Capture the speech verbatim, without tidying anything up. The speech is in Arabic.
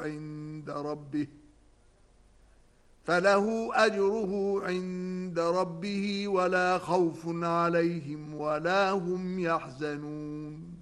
عند ربه فله أجره عند ربه ولا خوف عليهم ولا هم يحزنون